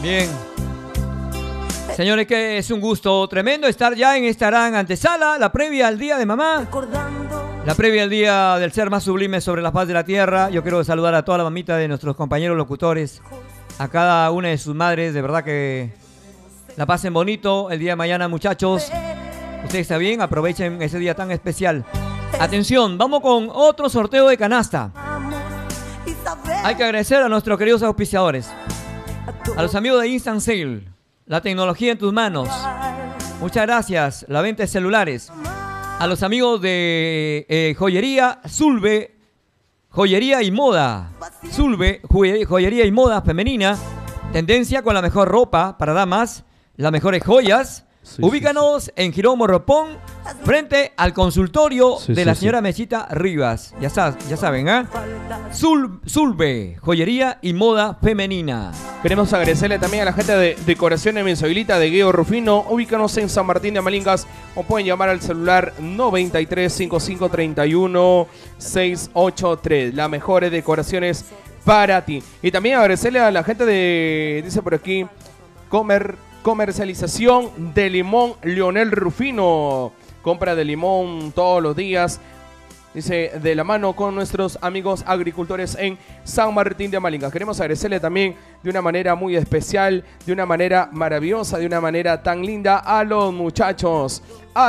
Bien. Señores, que es un gusto tremendo estar ya en esta gran antesala, la previa al Día de Mamá. La previa al Día del Ser Más Sublime sobre la Faz de la Tierra. Yo quiero saludar a toda la mamita de nuestros compañeros locutores, a cada una de sus madres. De verdad que la pasen bonito el día de mañana, muchachos. Ustedes está bien, aprovechen ese día tan especial. Atención, vamos con otro sorteo de canasta. Hay que agradecer a nuestros queridos auspiciadores, a los amigos de Instant Sale, la tecnología en tus manos. Muchas gracias, la venta de celulares. A los amigos de Joyería Zulbe, Joyería y Moda. Zulbe, Joyería y Moda femenina. Tendencia con la mejor ropa para damas, las mejores joyas. Sí, ubícanos en Girón Morropón, frente al consultorio de la señora Mesita Rivas. Ya saben, ¿eh? Zulbe, Joyería y Moda femenina. Queremos agradecerle también a la gente de Decoraciones Mensoilita de Guido Rufino. Ubícanos en San Martín de Amalingas o pueden llamar al celular 93 55 31 683. Las mejores decoraciones para ti. Y también agradecerle a la gente de, dice por aquí, Comercialización de limón Leonel Rufino. Compra de limón todos los días. Dice, de la mano con nuestros amigos agricultores en San Martín de Amalingas. Queremos agradecerle también de una manera muy especial, de una manera maravillosa, de una manera tan linda a los muchachos,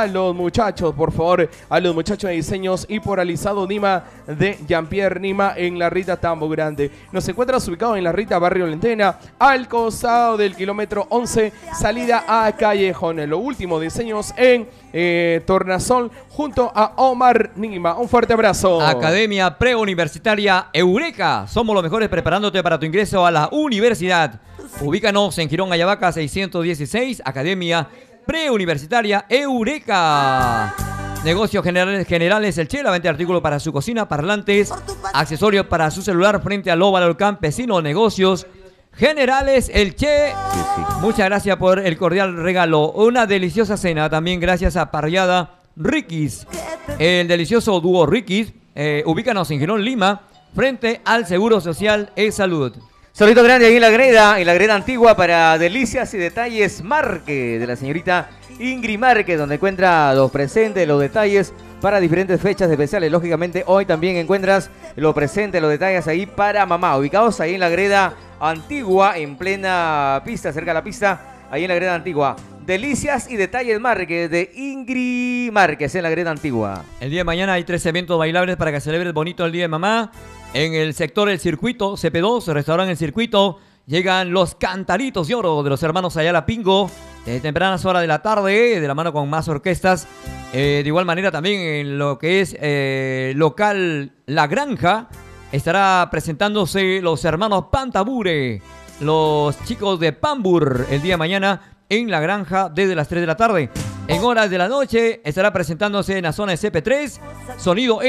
por favor, a los muchachos de Diseños y Poralizado Nima de Jean-Pierre Nima en La Rita Tambo Grande. Nos encuentras ubicados en La Rita, barrio Lentena, al costado del kilómetro 11, salida a Callejón. Los últimos diseños en Tornasol junto a Omar Nima. Un fuerte abrazo. Academia Preuniversitaria Eureka. Somos los mejores preparándote para tu ingreso a la universidad. Ubícanos en Girón Ayabaca 616, Academia Preuniversitaria Eureka. Negocios generales El Che, la venta de artículos para su cocina, parlantes, accesorios para su celular frente al Óvalo Campesino. Negocios generales El Che. Muchas gracias por el cordial regalo. Una deliciosa cena también gracias a Parrillada Ricky's, el delicioso dúo Ricky's. Ubícanos en Girón, Lima, frente al Seguro Social e Salud. Saludito grande ahí en la greda antigua para Delicias y Detalles Marque, de la señorita Ingrid Marque, donde encuentra los presentes, los detalles para diferentes fechas especiales. Lógicamente hoy también encuentras los presentes, los detalles ahí para mamá, ubicados ahí en la greda antigua, en plena pista, cerca de la pista, ahí en la greda antigua. Delicias y Detalles Marque de Ingrid Márquez en la greda antigua. El día de mañana hay 3 eventos bailables para que celebres bonito el Día de Mamá. En el sector El Circuito, CP2, restaurante El Circuito, llegan los Cantaritos de Oro de los hermanos Ayala Pingo, de tempranas horas de la tarde, de la mano con más orquestas. De igual manera también en lo que es local La Granja, estará presentándose los hermanos Pantabure, los chicos de Pambur, el día de mañana en La Granja desde las 3 de la tarde. En horas de la noche estará presentándose en la zona de CP3 Sonido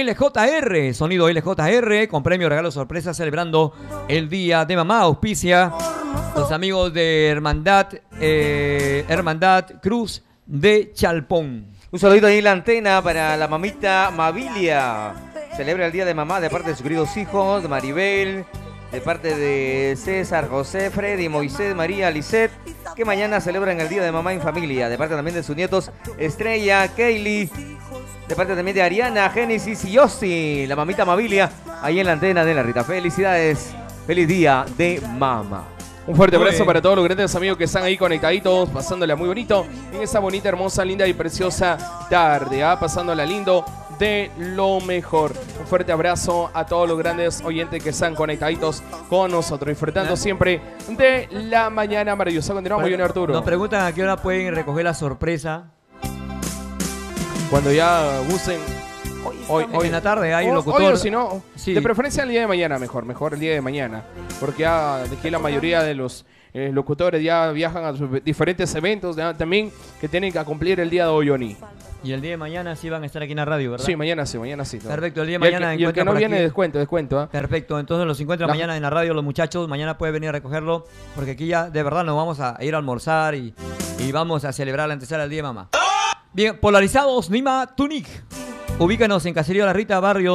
LJR con premio regalo sorpresa celebrando el Día de Mamá. Auspicia los amigos de Hermandad Cruz de Chalpón. Un saludito ahí en la antena para la mamita Mavilia. Celebra el Día de Mamá de parte de sus queridos hijos, Maribel, de parte de César, José, Freddy, Moisés, María, Lisette, que mañana celebran el Día de Mamá en familia. De parte también de sus nietos Estrella, Kaylee, de parte también de Ariana, Génesis y Yossi, la mamita Mavilia, ahí en la antena de La Rita. Felicidades, feliz Día de Mamá. Un fuerte abrazo para todos los grandes amigos que están ahí conectaditos, pasándola muy bonito en esa bonita, hermosa, linda y preciosa tarde, pasándola lindo, de lo mejor. Un fuerte abrazo a todos los grandes oyentes que están conectaditos con nosotros, disfrutando siempre de la mañana maravillosa. Continuamos, Johnny Arturo. Nos preguntan a qué hora pueden recoger la sorpresa. Cuando ya gusten. Hoy en la tarde hay un locutor. Hoy o si no, sí, de preferencia el día de mañana, mejor el día de mañana. Porque ya de aquí la mayoría de los locutores ya viajan a sus diferentes eventos también que tienen que cumplir el día de hoy, Johnny. Y el día de mañana sí van a estar aquí en la radio, ¿verdad? Sí, mañana sí. Perfecto, el día de mañana y el que no viene, descuento. Perfecto, entonces los encuentran mañana en la radio los muchachos. Mañana puede venir a recogerlo, porque aquí ya de verdad nos vamos a ir a almorzar y vamos a celebrar la antesala del Día de Mamá. Bien, Polarizados Nima Tunic. Ubícanos en Caserío La Rita, barrio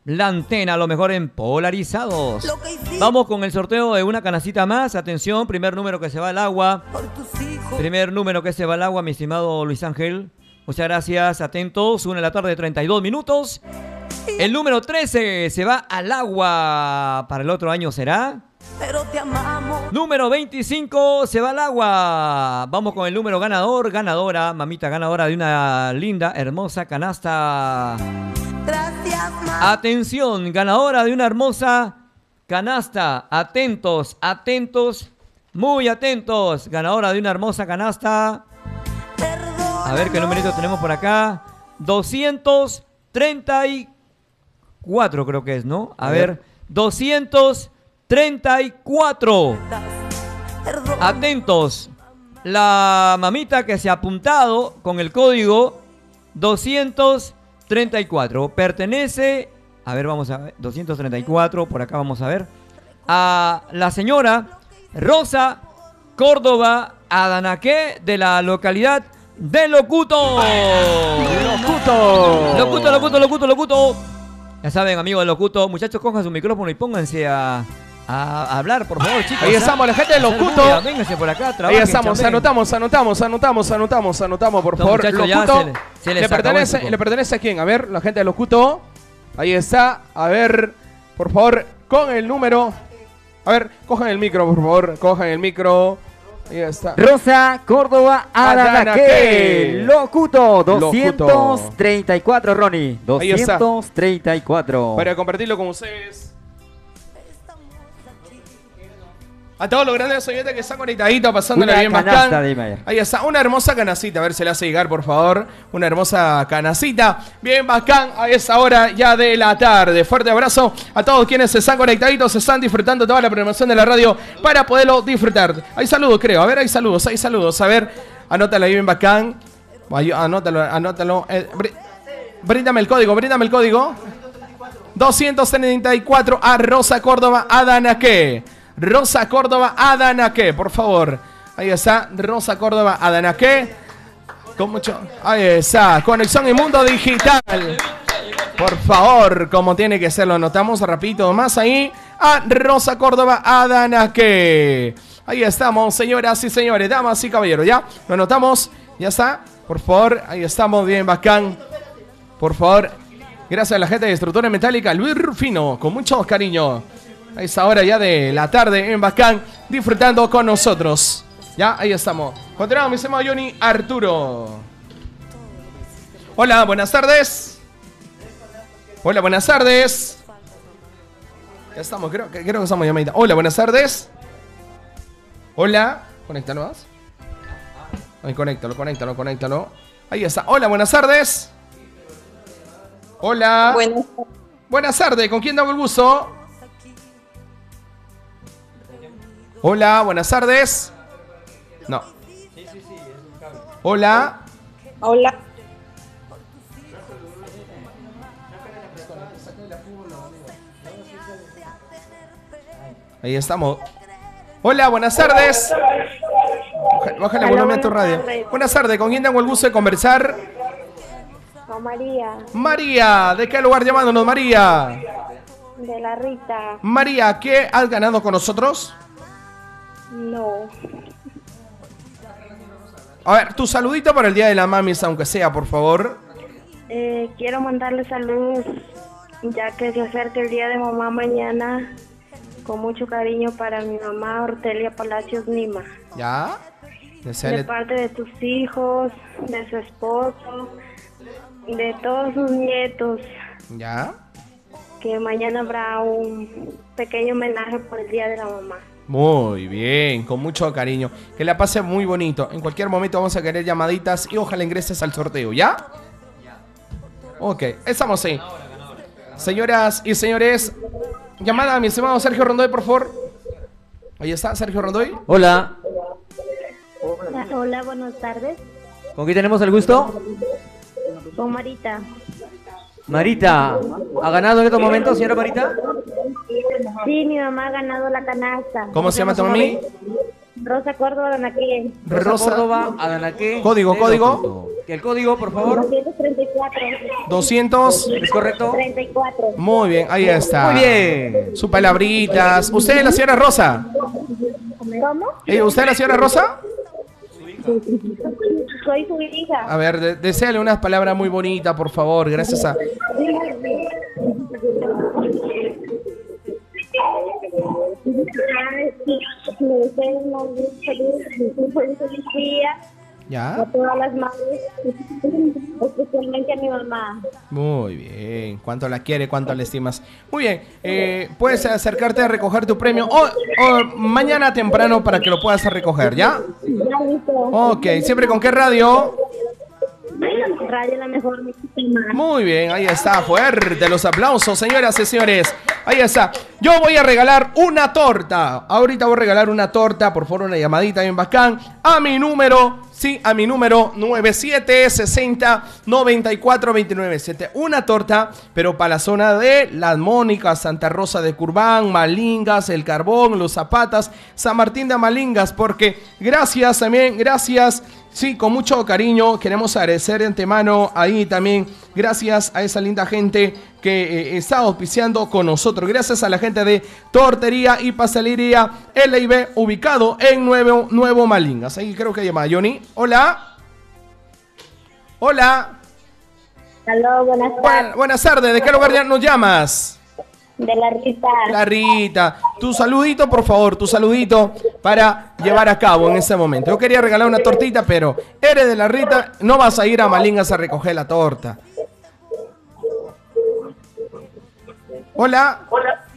La Antena, lo mejor en polarizados. Vamos con el sorteo de una canacita más. Atención, primer número que se va al agua. Primer número que se va al agua, mi estimado Luis Ángel. Muchas gracias, atentos. 1 de la tarde, 32 minutos. El número 13 se va al agua. Para el otro año será. Pero te amamos. Número 25 se va al agua. Vamos con el número ganador, ganadora, mamita ganadora de una linda, hermosa canasta. Gracias, ma. Atención, ganadora de una hermosa canasta. Atentos, atentos, muy atentos. Ganadora de una hermosa canasta. A ver qué numerito tenemos por acá. 234 creo que es, ¿no? A ver, 234. Atentos. La mamita que se ha apuntado con el código 234 pertenece, a ver, vamos a ver, 234, por acá vamos a ver, a la señora Rosa Córdoba Adanaque de la localidad de Locuto. Locuto. Ya saben, amigos de Locuto, muchachos, cojan su micrófono y pónganse a hablar, por favor, chicos. Ahí estamos, la gente de Locuto. Vénganse por acá, ahí estamos, anotamos, por favor. Locuto, ¿le pertenece a quién? A ver, la gente de Locuto. Ahí está, a ver, por favor, con el número. A ver, cojan el micro, por favor, cojan el micro. Ahí está. Rosa Córdoba Adanaque. Locuto 234, Ronnie. 234. Para compartirlo con ustedes. A todos los grandes oyentes que están conectaditos, pasándola bien bacán. Ahí está, una hermosa canacita. A ver, se la hace llegar, por favor. Una hermosa canacita. Bien bacán a esa hora ya de la tarde. Fuerte abrazo a todos quienes están conectaditos, están disfrutando toda la programación de la radio para poderlo disfrutar. Hay saludos, creo. A ver, hay saludos. A ver, anótalo ahí bien bacán. Anótalo. Bríndame el código. 234 a Rosa Córdoba Adanaque. Rosa Córdoba Adanaque, por favor. Ahí está, Rosa Córdoba Adanaque. Con mucho. Ahí está, Conexión y Mundo Digital. Por favor, como tiene que ser, lo anotamos rapidito más ahí. A Rosa Córdoba Adanaque. Ahí estamos, señoras y señores, damas y caballeros. Ya, lo anotamos. Ya está, por favor. Ahí estamos, bien bacán. Por favor. Gracias a la gente de Estructura Metálica, Luis Rufino, con mucho cariño. A esa hora ya de la tarde en Bacán, disfrutando con nosotros. Ya, ahí estamos. Continuamos, mi estimado Johnny Arturo. Hola, buenas tardes. Hola, buenas tardes. Ya estamos, creo que estamos llamadita. Hola, buenas tardes. Hola. Conéctalo más. Ahí, conéctalo. Ahí está. Hola, buenas tardes. Hola. Buenas tardes. ¿Con quién tengo el gusto? Hola, buenas tardes. No. Hola. Ahí estamos. Hola, buenas tardes. Bájale el volumen a tu radio. Buenas tardes, ¿con quién tengo el gusto de conversar? Con María. María, ¿de qué lugar llamándonos, María? De la Rita. María, ¿qué has ganado con nosotros? No. A ver, tu saludito para el Día de la Mamis, aunque sea, por favor. Quiero mandarle saludos, ya que se acerca el Día de Mamá mañana, con mucho cariño para mi mamá Ortelia Palacios Nima. ¿Ya? De parte de tus hijos, de su esposo, de todos sus nietos. ¿Ya? Que mañana habrá un pequeño homenaje por el Día de la Mamá. Muy bien, con mucho cariño. Que la pase muy bonito. En cualquier momento vamos a querer llamaditas y ojalá ingreses al sorteo, ¿ya? Ok, estamos ahí. Señoras y señores, llamada a mi estimado Sergio Rondoy, por favor. Ahí está, Sergio Rondoy. Hola. Hola, buenas tardes. ¿Con quién tenemos el gusto? Con Marita. Marita, ¿ha ganado en estos momentos, señora Marita? Sí, mi mamá ha ganado la canasta. ¿Cómo se llama tu mami? Rosa Córdoba Adanaque. Rosa Córdoba Adanaque. Código. El código, por favor. 234. 200. ¿Es correcto? 34. Muy bien, ahí está. Muy bien. Sus palabritas. ¿Usted es la señora Rosa? ¿Cómo? ¿Usted es la señora Rosa? Soy su hija. A ver, deséale unas palabras muy bonitas, por favor. Gracias a... Le deseo un feliz día ¿Ya? a todas las madres, especialmente a mi mamá. Muy bien. ¿Cuánto la quiere? ¿Cuánto la estimas? Muy bien. Puedes acercarte a recoger tu premio o mañana temprano para que lo puedas recoger, ¿ya? Ya listo. Ok. ¿Siempre con qué radio? Radio La Mejor Mexicana. Muy bien, ahí está, fuerte los aplausos, señoras y señores. Ahí está. Yo voy a regalar una torta. Ahorita voy a regalar una torta, por favor, una llamadita bien bacán. A mi número, sí, a mi número 9760-9429. Una torta, pero para la zona de Las Mónicas, Santa Rosa de Curbán, Malingas, El Carbón, Los Zapatas, San Martín de Malingas, porque gracias también, gracias. Sí, con mucho cariño queremos agradecer de antemano ahí también, gracias a esa linda gente que está auspiciando con nosotros. Gracias a la gente de Tortería y Pastelería LIB, ubicado en Nuevo Malingas. Ahí creo que llama Johnny. Hola. Hola. Aló, buenas tardes. Buenas tardes. ¿De qué lugar ya nos llamas? De la Rita. La Rita, tu saludito, por favor, tu saludito para llevar a cabo en este momento. Yo quería regalar una tortita, pero eres de la Rita, no vas a ir a Malingas a recoger la torta. Hola.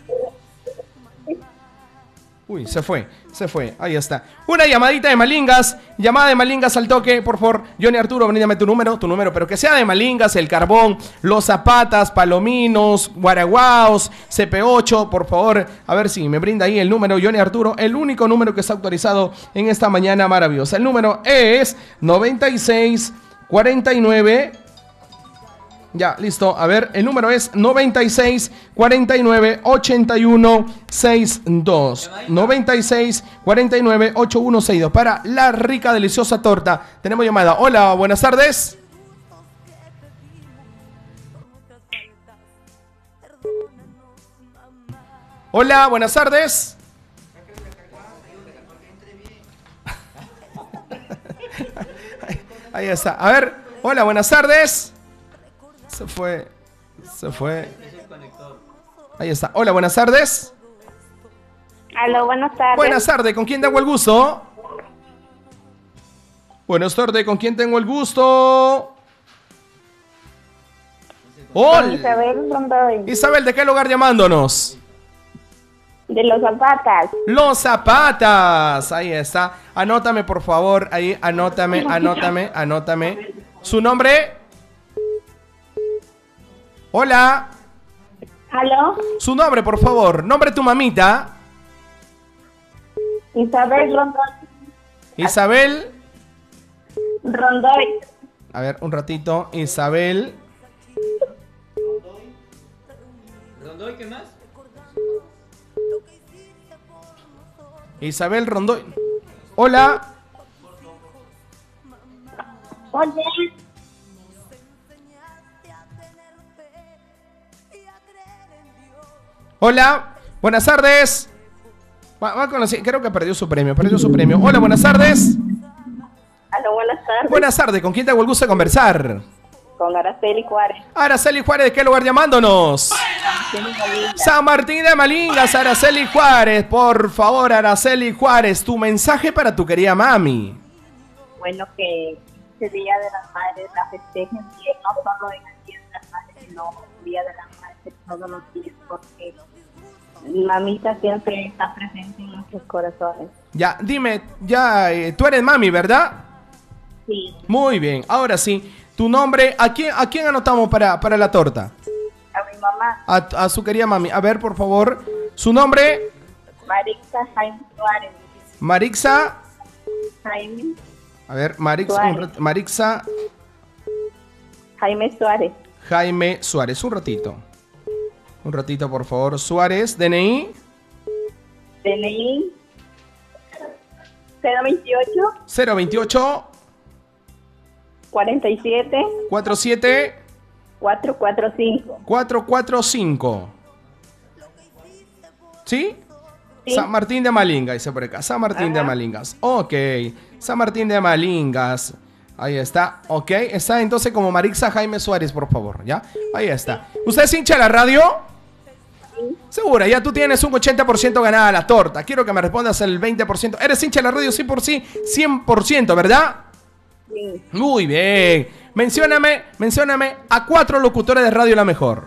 Uy, se fue, ahí está. Una llamadita de Malingas, llamada de Malingas al toque, por favor. Johnny Arturo, bríndame tu número, pero que sea de Malingas, El Carbón, Los Zapatas, Palominos, Guaraguaos, CP8, por favor. A ver si me brinda ahí el número, Johnny Arturo, el único número que está autorizado en esta mañana maravillosa. El número es 9649. Ya, listo. A ver, el número es 96 49 81 62. 96 49 81 62. Para la rica, deliciosa torta. Tenemos llamada. Hola, buenas tardes. Hola, buenas tardes. Ahí está. A ver, hola, buenas tardes. Se fue. Ahí está. Hola, buenas tardes. Aló, buenas tardes. Buenas tardes, ¿con quién tengo el gusto? Buenas tardes, ¿con quién tengo el gusto? Hola. Isabel Rondoy. Isabel, ¿de qué lugar llamándonos? De Los Zapatas. Los Zapatas. Ahí está. Anótame, por favor. Ahí, anótame. ¿Su nombre? Hola. ¿Aló? Su nombre, por favor. Nombre de tu mamita. Isabel Rondoy. Isabel. Rondoy. A ver, un ratito. Isabel. ¿Rondoy qué más? Isabel Rondoy. Hola. Hola. Hola. Buenas tardes. Creo que perdió su premio. Hola, buenas tardes. Aló, buenas tardes. Buenas tardes. ¿Con quién tengo el gusto de conversar? Con Araceli Juárez. Araceli Juárez, ¿de qué lugar llamándonos? San Martín de Malingas, Araceli Juárez. Por favor, Araceli Juárez, tu mensaje para tu querida mami. Bueno, que este Día de las Madres la festejen bien, no solo en el Día de las Madres, sino el Día de las Madres todos los días, porque mamita siempre está presente en nuestros corazones. Ya, dime, tú eres mami, ¿verdad? Sí. Muy bien, ahora sí. Tu nombre, ¿a quién anotamos para la torta? A mi mamá. A su querida mami. A ver, por favor, su nombre. Marixa Jaime Suárez. Marixa. Jaime. A ver, Marixa. Suárez. Marixa. Jaime Suárez. Jaime Suárez. Un ratito, por favor. Suárez, DNI. DNI 028. 028. 47 47 445. 445. ¿Sí? Sí. San Martín de Malinga, dice por acá. San Martín de Malingas. Ok. San Martín de Malingas. Ahí está. Ok. Está entonces como Marixa Jaime Suárez, por favor. ¿Ya? Ahí está. ¿Usted es hincha de la radio? Sí. Segura, ya tú tienes un 80% ganada la torta. Quiero que me respondas el 20%. ¿Eres hincha de la radio? Sí por sí, 100%, ¿verdad? Sí. Muy bien. Mencióname a 4 locutores de radio la mejor.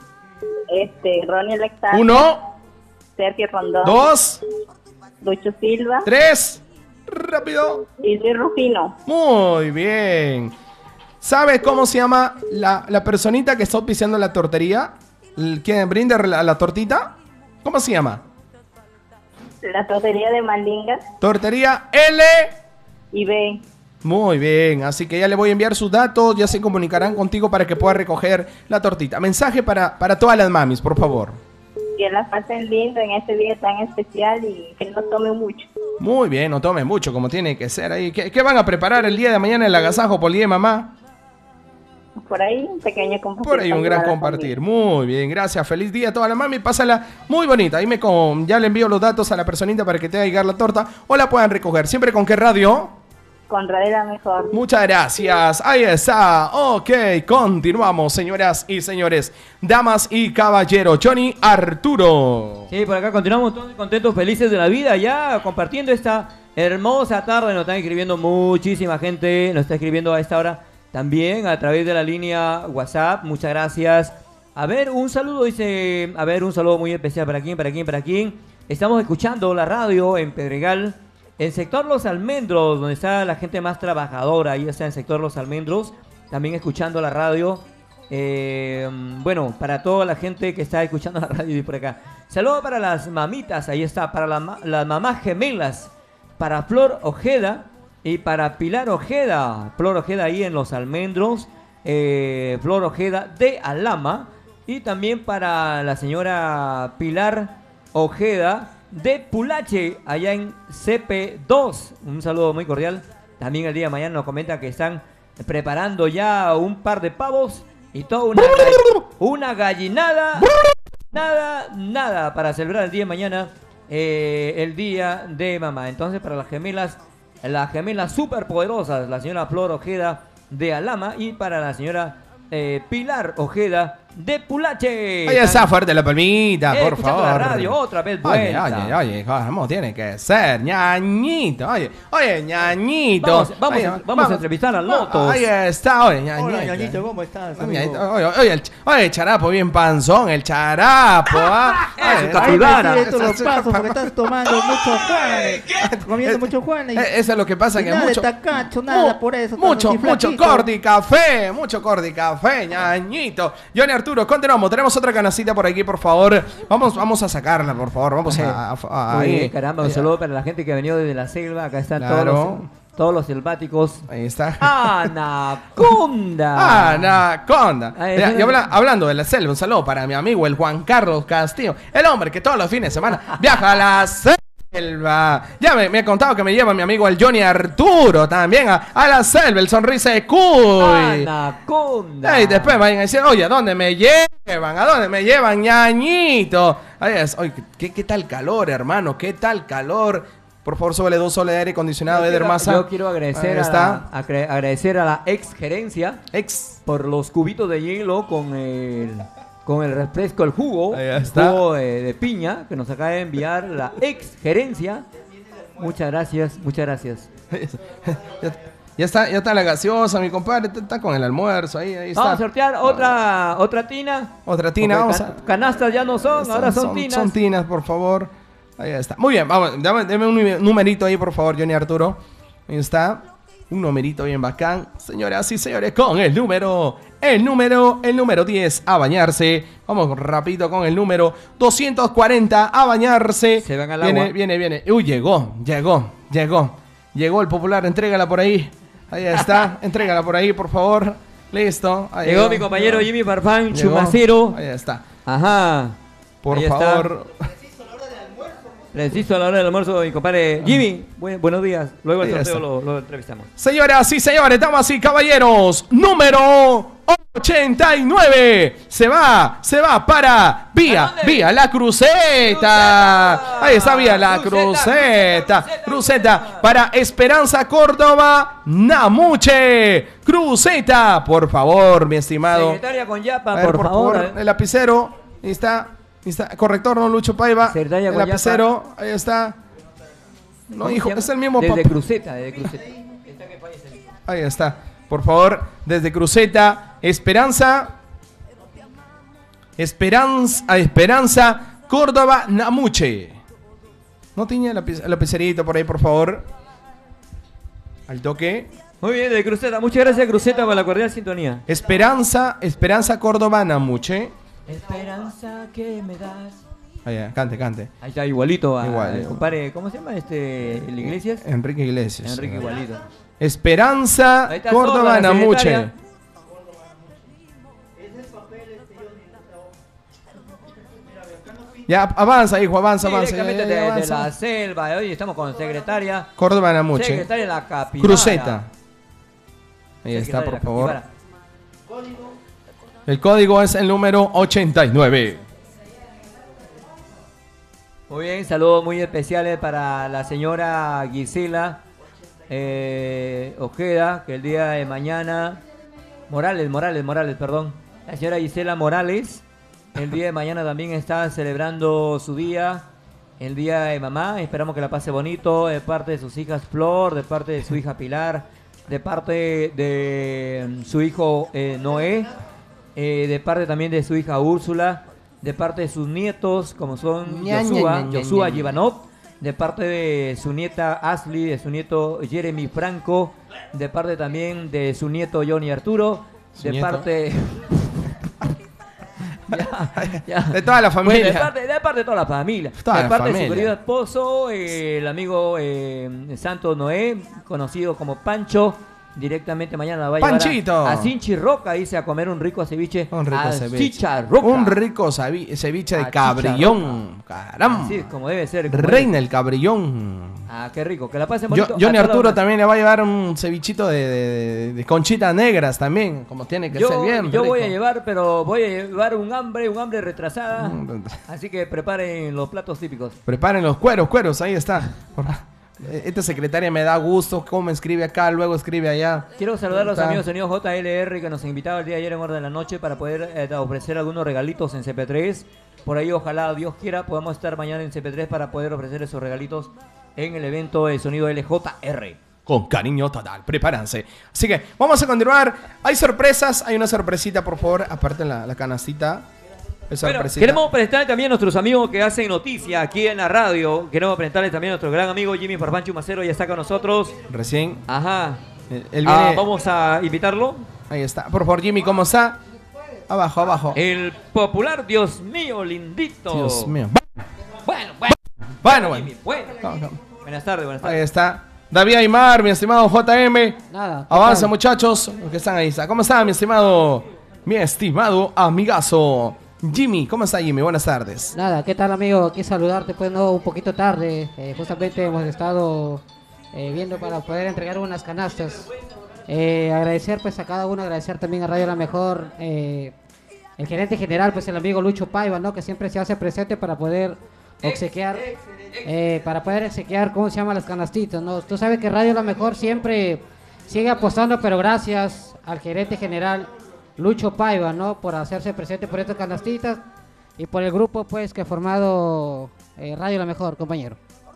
Ronnie Alexander. 1, Sergio Rondón. 2, Lucho Silva. 3. Rápido. Y Luis Rufino. Muy bien. ¿Sabes cómo se llama la personita que está auspiciando la tortería? ¿Quién brinda la tortita? ¿Cómo se llama? La tortería de Malinga Tortería L y B. Muy bien, así que ya le voy a enviar sus datos, ya se comunicarán contigo para que pueda recoger la tortita. Mensaje para todas las mamis, por favor. Que la pasen lindo en este día tan especial y que no tomen mucho. Muy bien, no tomen mucho como tiene que ser ahí. ¿Qué van a preparar el día de mañana en el agasajo por el día de mamá? Por ahí un pequeño compartir. Por ahí un gran compartir. Muy bien, gracias. Feliz día a toda la mami. Pásala muy bonita. Ahí ya le envío los datos a la personita para que te haga llegar la torta o la puedan recoger. ¿Siempre con qué radio? Con Radio La Mejor. Muchas gracias. Ahí está. Ok, continuamos, señoras y señores. Damas y caballeros. Johnny Arturo. Sí, por acá continuamos todos contentos, felices de la vida, ya compartiendo esta hermosa tarde. Nos están escribiendo muchísima gente. Nos está escribiendo a esta hora también a través de la línea WhatsApp. Muchas gracias. A ver, un saludo, dice. A ver, un saludo muy especial para quién. Estamos escuchando la radio en Pedregal. En sector Los Almendros, donde está la gente más trabajadora, ahí está en sector Los Almendros, también escuchando la radio. Bueno, para toda la gente que está escuchando la radio y por acá. Saludos para las mamitas, ahí está, para las mamás gemelas, para Flor Ojeda y para Pilar Ojeda. Flor Ojeda ahí en Los Almendros, Flor Ojeda de Alama. Y también para la señora Pilar Ojeda de Pulache, allá en CP2. Un saludo muy cordial. También el día de mañana nos comenta que están preparando ya un par de pavos y toda una gallinada. Nada para celebrar el día de mañana, el día de mamá. Entonces, para las gemelas superpoderosas, la señora Flor Ojeda de Alama y para la señora Pilar Ojeda de Pulache. Oye, está fuerte la palmita, por favor. La radio otra vez vuelta. Oye, ¿cómo tiene que ser? Ñañito, oye, Ñañito. Vamos a entrevistar al Lotos. Ahí está, oye, Ñañito. Hola, Ñañito, ¿cómo estás? Oye, el charapo bien panzón, el charapo, los pasos porque estás tomando mucho Juanes, comiendo mucho Juanes. Eso es lo que pasa, que nada mucho. De tacacho, nada por eso. Mucho cordi café, Ñañito. Johnny Arturo, continuamos. Tenemos otra canacita por aquí, por favor. Vamos a sacarla, por favor. Vamos Oye, caramba, un saludo para la gente que ha venido desde la selva. Acá están todos los selváticos. Ahí está. ¡Anaconda! Y hablando de la selva, un saludo para mi amigo, el Juan Carlos Castillo. El hombre que todos los fines de semana viaja a la selva. Ya me ha contado que me lleva mi amigo el Johnny Arturo también a la selva, el sonrisa de Cuy. ¡Anaconda! Y después vayan a decir, oye, ¿a dónde me llevan? ¿A dónde me llevan, Ñañito? Ahí es. Oye, ¿qué tal calor, hermano? ¿Qué tal calor? Por favor, súbele 2 soles de aire acondicionado, Eder Maza. Yo quiero agradecer a la ex gerencia por los cubitos de hielo con el refresco, el jugo de piña que nos acaba de enviar la ex gerencia. Muchas gracias. Ya está la gaseosa, mi compadre. Está con el almuerzo. Ahí está. Vamos a sortear otra tina. Otra tina. Vamos canastas ya no son, ahora son tinas. Son tinas, por favor. Ahí está. Muy bien, vamos. Deme un numerito ahí, por favor, Johnny Arturo. Ahí está. Un numerito bien bacán. Señoras y señores, con el número 10 a bañarse. Vamos rapidito con el número 240 a bañarse. Se van al agua. Viene. Uy, llegó el popular, entrégala por ahí. Ahí está, entrégala por ahí, por favor. Listo. Llegó mi compañero Jimmy Farfán, Chumacero. Ahí está. Ajá. Por favor. Preciso a la hora del almuerzo, mi compadre Jimmy. Buenos días. Luego el Ahí sorteo lo entrevistamos. Señoras y señores, damas y caballeros, número 89. Se va para Vía La Cruceta. Ahí está Vía La Cruceta. Para Esperanza Córdoba Namuche. Cruceta, por favor, mi estimado. Secretaria con Yapa, A ver, por favor. el lapicero. Ahí está. Corrector, no Lucho Paiva. Secretaria El con lapicero. Ahí está. No, ¿Cómo hijo, se llama? es el mismo Desde papá. Cruceta. Ahí está. Por favor, desde Cruceta, Esperanza Córdoba Namuche. No tiene lapicerito por ahí, por favor. Al toque. Muy bien, de Cruceta. Muchas gracias, Cruceta, por la cordial sintonía. Esperanza Córdoba Namuche. Esperanza que me das. Ahí, cante. Ahí está, igualito. Igual. Compadre, ¿cómo se llama el Iglesias? Enrique Iglesias. Enrique igualito. Esperanza Ahí está Córdoba Sorda, la Namuche. secretaria. Ya, avanza, hijo, avanza. Directamente Ya, de avanza. la selva. Hoy estamos con secretaria. Córdoba Namuche. Secretaria de la capibara. Cruceta. Ahí está, Secretaria de por la favor. capibara. El código es el número 89. Muy bien, saludos muy especiales para la señora Gisela Ojeda, que el día de mañana... Morales, perdón. La señora Gisela Morales, el día de mañana también está celebrando su día, el día de mamá. Esperamos que la pase bonito, de parte de sus hijas Flor, de parte de su hija Pilar, de parte de su hijo Noé, de parte también de su hija Úrsula, de parte de sus nietos, como son Joshua Givanov, de parte de su nieta Ashley, de su nieto Jeremy Franco, de parte también de su nieto Johnny Arturo, de ¿Nieto? parte... Ya. De toda la familia. Bueno, de parte de toda la familia. Toda de la parte de familia. su querido esposo, el amigo Santo Noé, conocido como Pancho. Directamente mañana la va a Panchito. llevar a Sinchi Roca, dice, a comer un rico ceviche. Un rico a ceviche. Chicha Roca. Un rico ceviche de A cabrillón. Caramba. Así es como debe ser. como Reina debe. el cabrillón. Ah, qué rico. Que la pasen bonito. Johnny a toda Arturo la- también le va a llevar un cevichito de conchitas negras también, como tiene que ser bien. Yo voy a rico. llevar, pero voy a llevar un hambre retrasada. Así que preparen los platos típicos. Preparen los cueros, ahí está. Esta secretaria me da gusto, cómo escribe acá, luego escribe allá. Quiero saludar a los Está. amigos de Sonido JLR que nos invitaban el día de ayer en hora de la noche para poder ofrecer algunos regalitos en CP3. Por ahí, ojalá Dios quiera, podamos estar mañana en CP3 para poder ofrecer esos regalitos en el evento de Sonido LJR. Con cariño total, prepárense. Así que vamos a continuar. Hay sorpresas, hay una sorpresita, por favor, aparte la canastita. Hay Bueno, sorpresita. queremos presentar también a nuestros amigos que hacen noticia aquí en la radio. Queremos presentarles también a nuestro gran amigo Jimmy Farfancho Macero, ya está con nosotros. Recién. Ajá. Él viene. Vamos a invitarlo. Ahí está. Por favor, Jimmy, ¿cómo está? Abajo. El popular, Dios mío, lindito. Dios mío. Bueno. Bueno. Jimmy, bueno. Buenas tardes. Ahí está. David Aymar, mi estimado JM. Nada. ¿qué Avanza, tal? muchachos. Los que están ahí. ¿Cómo está, mi estimado amigazo? Jimmy, ¿cómo está, Jimmy? Buenas tardes. Nada, ¿qué tal, amigo? Aquí saludarte, pues no, un poquito tarde. Justamente hemos estado viendo para poder entregar unas canastas. Agradecer pues a cada uno, agradecer también a Radio La Mejor, el gerente general, pues el amigo Lucho Paiva, ¿no? Que siempre se hace presente para poder obsequiar, ¿cómo se llama? Las canastitas, ¿no? Tú sabes que Radio La Mejor siempre sigue apostando, pero gracias al gerente general Lucho Paiva, ¿no? Por hacerse presente por estas canastitas y por el grupo, pues, que ha formado Radio La Mejor, compañero.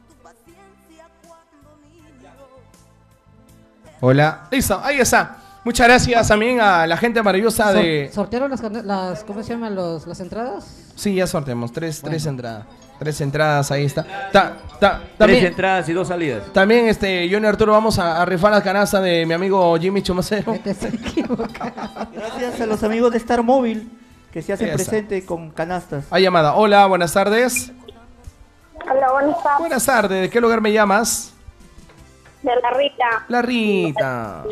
Hola. Listo, ahí está. Muchas gracias también a la gente maravillosa de... ¿Sortearon las ¿cómo se llaman las entradas? Sí, ya sorteamos. Tres entradas. 3 entradas, ahí está. 3 También, entradas y 2 salidas. también Johnny Arturo, vamos a rifar la canasta de mi amigo Jimmy Chumacero. Te has equivocado. Gracias a los amigos de Star Móvil que se hacen Esa. presente con canastas. Hay llamada. Hola, buenas tardes. Hola, buenas tardes. Buenas tardes. ¿De qué lugar me llamas? De la Rita. La Rita.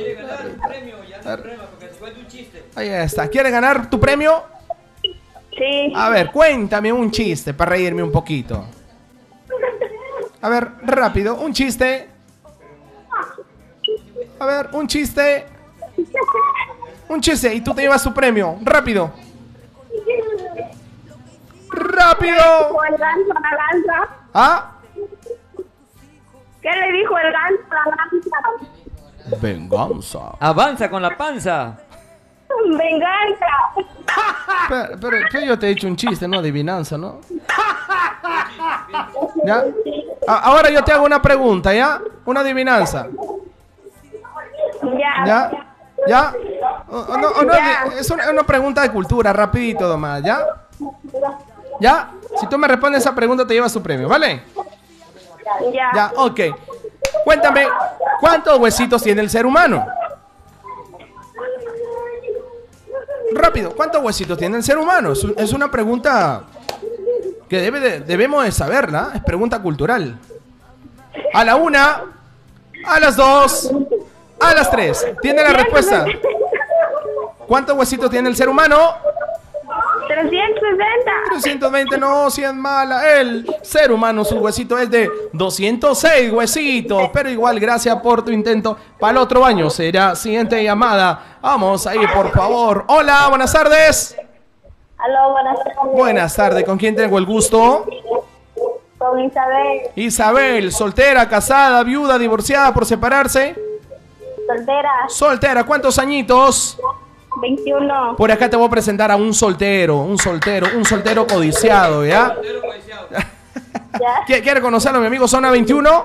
Ahí está. ¿Quieres ganar tu premio? Sí. A ver, cuéntame un chiste para reírme un poquito. A ver, rápido, un chiste. A ver, un chiste. Un chiste y tú te llevas tu premio. Rápido. ¡Rápido! ¿Qué le dijo el ganso a la gansa? ¿Ah? ¿Qué le dijo el ganso a la gansa? Venganza. Avanza con la panza. Venganza. Pero yo te he dicho un chiste, no adivinanza, ¿no? ¿Ya? Ahora yo te hago una pregunta, ¿ya? Una adivinanza. Ya. ¿Ya? ¿Ya? Es una pregunta de cultura, rapidito nomás, ¿ya? ¿Ya? Si tú me respondes esa pregunta te llevas tu premio, ¿vale? Ya. Ya, ok. Cuéntame, ¿cuántos huesitos tiene el ser humano? Rápido, ¿cuántos huesitos tiene el ser humano? Es una pregunta que debemos de saberla, es pregunta cultural. A la 1, a las 2, a las 3. ¿Tiene la respuesta? ¿Cuántos huesitos tiene el ser humano? 360. 320, no, si es mala. El ser humano, su huesito es de 206 huesitos. Pero igual, gracias por tu intento. Para el otro año será siguiente llamada. Vamos ahí, por favor. Hola, buenas tardes. Aló, buenas tardes. Buenas tardes, ¿con quién tengo el gusto? Con Isabel. Isabel, soltera, casada, viuda, divorciada, por separarse. Soltera. Soltera, ¿cuántos añitos? 21. Por acá te voy a presentar a un soltero codiciado, ¿ya? ¿Ya? ¿Quiere conocerlo, mi amigo Zona 21?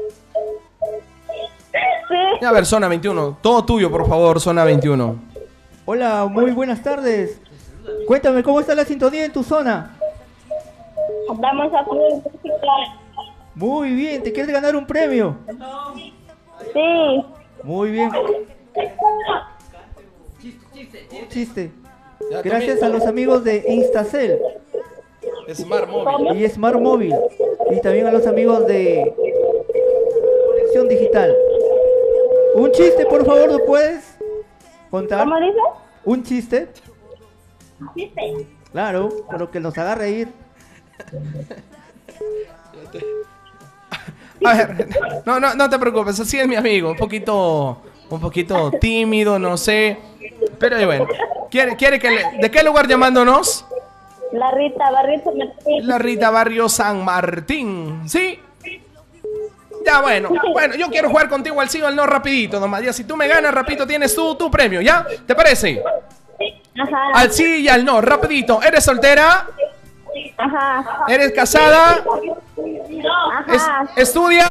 Sí. A ver, Zona 21, todo tuyo, por favor, Zona 21. Hola, muy buenas tardes. Cuéntame, ¿cómo está la sintonía en tu zona? Vamos a poner música. Muy bien, ¿te quieres ganar un premio? Sí. Muy bien. Chiste. Ya, Gracias también. a los amigos de Instacel Smart Móvil. y Smart Móvil. Y también a los amigos de Conexión Digital. Un chiste, por favor, ¿lo puedes contar? ¿Cómo dices? ¿Un chiste? Sí. Claro, pero que nos haga reír. A ver, no te preocupes, así es mi amigo, un poquito tímido, no sé. Pero bueno, ¿quiere ¿de qué lugar llamándonos? La Rita, Barrio San Martín. La Rita, Barrio San Martín, ¿sí? Ya, bueno, yo quiero jugar contigo al sí o al no rapidito nomás. Ya, si tú me ganas rapidito tienes tu premio, ¿ya? ¿Te parece? Ajá. Al sí y al no, rapidito. ¿Eres soltera? Ajá. ¿Eres casada? Ajá. ¿Estudias?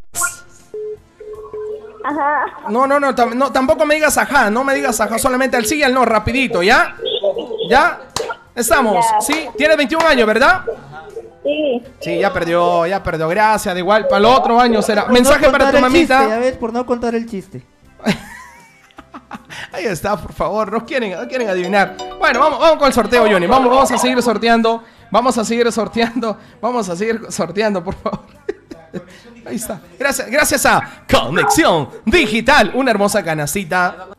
Ajá. No, tampoco me digas ajá, no me digas ajá, solamente al sí y al no, rapidito, ¿ya? ¿Ya? Estamos, Ya. ¿sí? Tienes 21 años, ¿verdad? Sí. Sí, ya perdió, gracias, de igual, para el otro año será. Por Mensaje no para contar tu el chiste, mamita. ya ves, por no contar el chiste. Ahí está, por favor, no quieren adivinar. Bueno, vamos con el sorteo, Johnny, vamos a seguir sorteando, por favor. Ahí está, gracias a Conexión Digital, una hermosa canastita